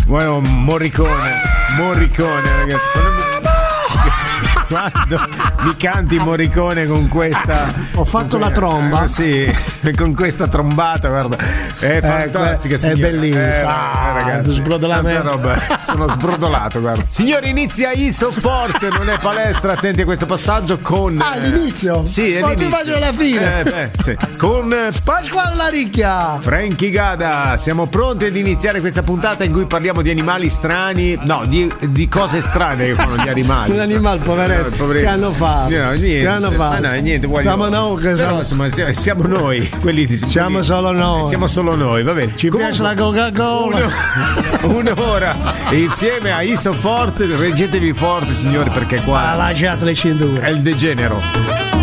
Morricone, ragazzi. Quando mi canti Morricone con questa, ho fatto la tromba, sì, con questa trombata, guarda, è fantastica, è bellissima, ragazzi, sono sbrodolato, guarda. Signori, inizia ISO Forte, non è palestra, attenti a questo passaggio con l'inizio? Sì, è l'inizio. Faccio alla fine. Sì. Con Pasquale Laricchia, Frankie Gada. Siamo pronti ad iniziare questa puntata in cui parliamo di animali strani, no, di cose strane che fanno gli animali. Un animale poveretto che hanno fatto, niente, siamo noi che però insomma siamo noi quelli siamo solo noi, va bene, ci piace la Coca-Cola. Un'ora insieme a ISO Forte, reggetevi forte signori, perché qua lasciate le cinture, è il degenero.